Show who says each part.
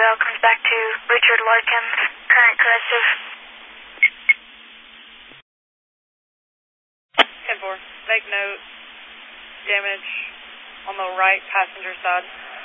Speaker 1: oil comes back to Richard Larkins, current corrective.
Speaker 2: 10-4, make note, damage on the right passenger side.